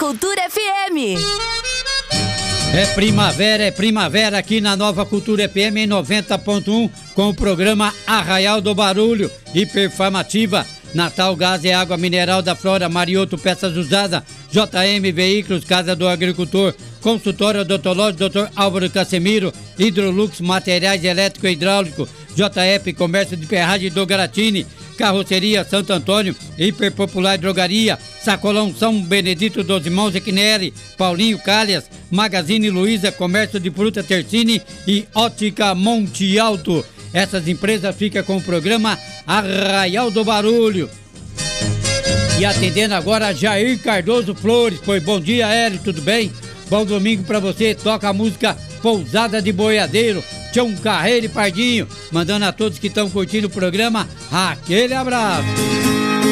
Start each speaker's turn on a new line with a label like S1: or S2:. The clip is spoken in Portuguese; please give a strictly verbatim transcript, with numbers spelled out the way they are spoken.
S1: Cultura F M.
S2: É primavera, é primavera aqui na Nova Cultura F M em noventa ponto um com o programa Arraial do Barulho, Hiperfarmativa, Natal Gás e Água Mineral da Flora, Marioto Peças Usadas, J M Veículos, Casa do Agricultor, Consultório Odontológico, doutor Álvaro Casemiro, Hidrolux Materiais Elétrico e Hidráulico, J F Comércio de Ferragem do Garatini, Carroceria Santo Antônio, Hiperpopular Drogaria, Sacolão São Benedito dos Irmãos Equinelli, Paulinho Calhas, Magazine Luiza, Comércio de Fruta Tercini e Ótica Monte Alto. Essas empresas ficam com o programa Arraial do Barulho. E atendendo agora Jair Cardoso Flores. Pois bom dia, Hélio, tudo bem? Bom domingo pra você. Toca a música Pousada de Boiadeiro, Tião Carreiro e Pardinho. Mandando a todos que estão curtindo o programa aquele abraço.